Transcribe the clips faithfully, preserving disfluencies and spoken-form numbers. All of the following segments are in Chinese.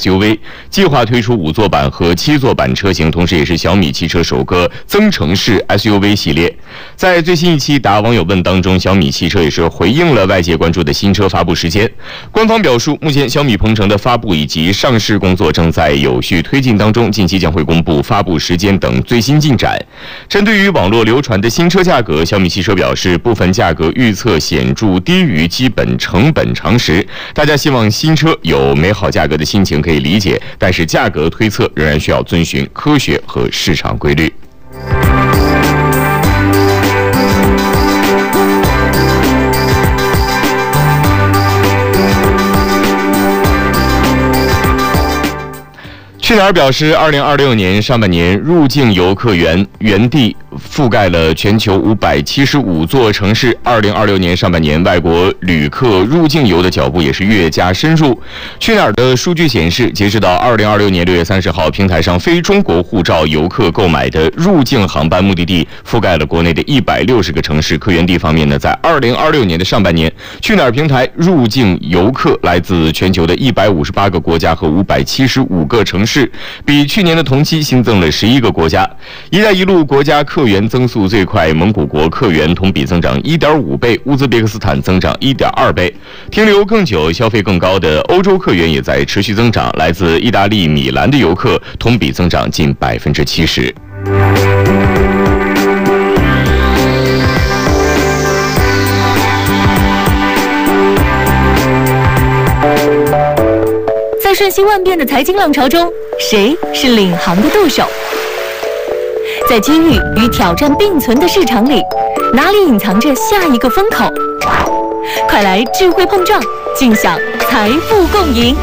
S U V， 计划推出五座版和七座版车型，同时也是小米汽车首个增程式 S U V 系列。在最新一期答网友问当中，小米汽车也是回应了外界关注的新车发布时间。官方表述，目前小米鹏程的发布以及上市工作正在有序推进当中，近期将会公布发布时间等最新进展。针对于网络流传的新车价格，小米汽车表示，部分价格预测显著低于基本成本常识。大家希望新车有美好价格的心情可以理解，但是价格推测仍然需要遵循科学和市场规律。去哪儿表示，二零二六年上半年入境游客源原地覆盖了全球五百七十五座城市。二零二六年上半年，外国旅客入境游的脚步也是越加深入。去哪儿的数据显示，截止到二零二六年六月三十号，平台上非中国护照游客购买的入境航班目的地覆盖了国内的一百六十个城市。客源地方面呢，在二零二六年的上半年，去哪儿平台入境游客来自全球的一百五十八个国家和五百七十五个城市。比去年的同期新增了十一个国家。一带一路国家客源增速最快，蒙古国客源同比增长 一点五倍，乌兹别克斯坦增长 一点二倍。停留更久、消费更高的欧洲客源也在持续增长，来自意大利米兰的游客同比增长近百分之七十。 在瞬息万变的财经浪潮中，谁是领航的舵手？在机遇与挑战并存的市场里，哪里隐藏着下一个风口？快来智慧碰撞，尽享财富共赢！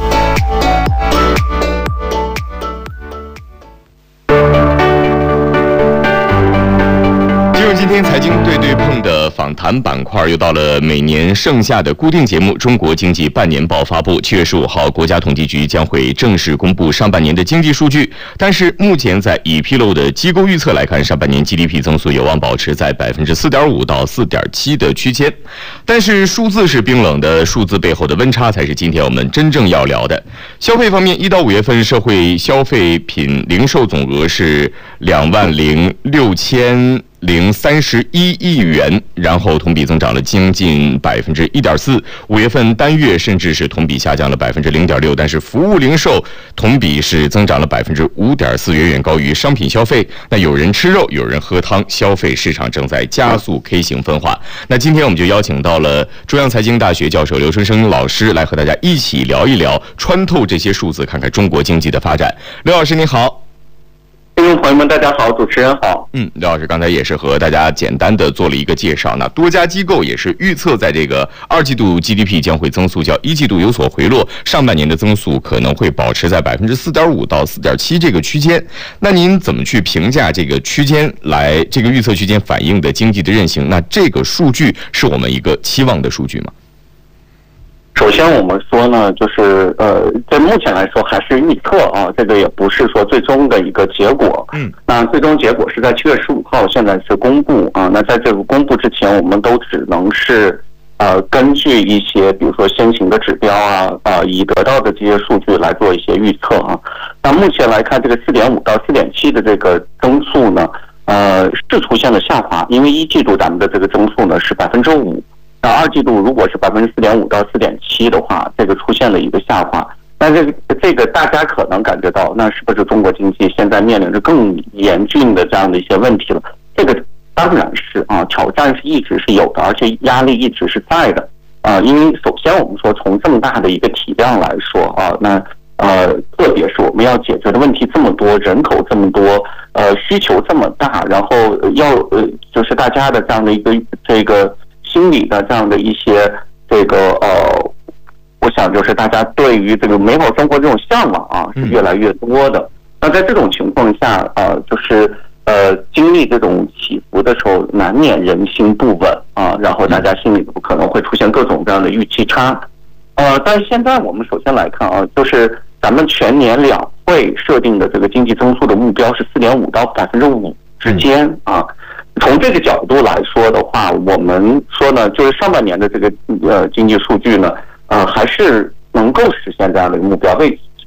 今天财经对对碰的访谈板块又到了每年盛夏的固定节目——中国经济半年报发布。七月十五号，国家统计局将会正式公布上半年的经济数据。但是目前在已披露的机构预测来看，上半年 G D P 增速有望保持在百分之四点五到四点七的区间。但是数字是冰冷的，数字背后的温差才是今天我们真正要聊的。消费方面，一到五月份社会消费品零售总额是两万零六千。零三十一亿元，然后同比增长了将近百分之一点四。五月份单月甚至是同比下降了百分之零点六，但是服务零售同比是增长了百分之五点四，远远高于商品消费。那有人吃肉，有人喝汤，消费市场正在加速 K 型分化。那今天我们就邀请到了中央财经大学教授刘春生老师来和大家一起聊一聊，穿透这些数字，看看中国经济的发展。刘老师您好。 听众朋友们，大家好，主持人好。 嗯，刘老师刚才也是和大家简单的做了一个介绍。那多家机构也是预测，在这个二季度 G D P 将会增速较一季度有所回落，上半年的增速可能会保持在百分之四点五到四点七这个区间。那您怎么去评价这个区间来这个预测区间反映的经济的韧性？那这个数据是我们一个期望的数据吗？ 首先我们说呢，就是呃，在目前来说还是预测啊，这个也不是说最终的一个结果。嗯，那最终结果是在七月十五号，现在是公布啊。那在这个公布之前，我们都只能是呃根据一些比如说先行的指标啊啊已得到的这些数据来做一些预测啊。那目前来看，这个四点五到四点七的这个增速呢，呃是出现了下滑，因为一季度咱们的这个增速呢是百分之五。那二季度如果是百分之四点五到四点七的话，这个出现了一个下滑。那这个这个大家可能感觉到，那是不是中国经济现在面临着更严峻的这样的一些问题了？这个当然是啊，挑战是一直是有的，而且压力一直是在的啊。因为首先我们说从这么大的一个体量来说啊，那呃，特别是我们要解决的问题这么多，人口这么多，呃，需求这么大，然后要呃，就是大家的这样的一个这个。心理的这样的一些这个呃，我想就是大家对于这个美好生活这种向往啊是越来越多的。那在这种情况下呃，就是呃经历这种起伏的时候，难免人心不稳啊，然后大家心里可能会出现各种各样的预期差。呃，但是现在我们首先来看啊，就是咱们全年两会设定的这个经济增速的目标是四点五到百分之五之间啊。从这个角度来说的话，我们说呢，就是上半年的这个呃经济数据呢，呃还是能够实现这样的一个目标。为